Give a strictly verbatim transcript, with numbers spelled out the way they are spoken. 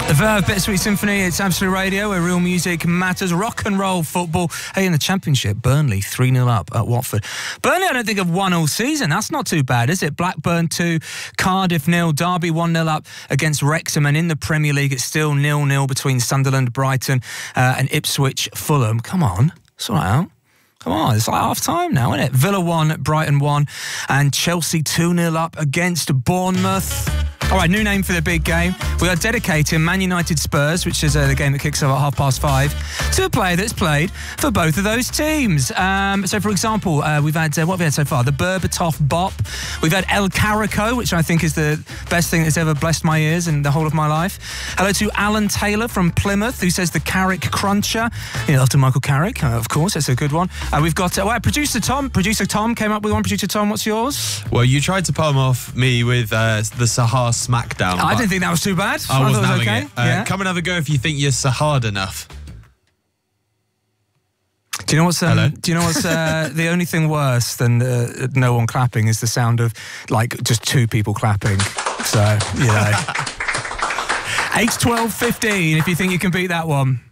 The Verve Bittersweet Symphony, it's Absolute Radio, where real music matters. Rock and roll football. Hey, in the Championship, Burnley three nil up at Watford. Burnley, I don't think, have won all season. That's not too bad, is it? Blackburn two, Cardiff nil, Derby one nil up against Wrexham. And in the Premier League, it's still nil nil between Sunderland, Brighton uh, and Ipswich, Fulham. Come on, sort it out. Come on, it's like half time now, isn't it? Villa one, Brighton one, and Chelsea two nil up against Bournemouth. All right, new name for the big game. We are dedicating Man United Spurs, which is uh, the game that kicks off at half past five, to a player that's played for both of those teams. Um, so, for example, uh, we've had, uh, what have we had so far? The Berbatov Bop. We've had El Carico, which I think is the best thing that's ever blessed my ears in the whole of my life. Hello to Alan Taylor from Plymouth, who says the Carrick Cruncher. You know, after Michael Carrick, uh, of course, that's a good one. Uh, we've got, uh, well, producer Tom. Producer Tom came up with one. Producer Tom, what's yours? Well, you tried to palm off me with uh, the Sahar Smackdown. I didn't think that was too bad. I, I wasn't thought it was having okay. it. Uh, yeah. Come and have a go if you think you're Sahard enough. Do you know what's um, Hello? Do you know what's uh, the only thing worse than uh, no one clapping is the sound of like just two people clapping. So you know, eight, twelve, fifteen. If you think you can beat that one.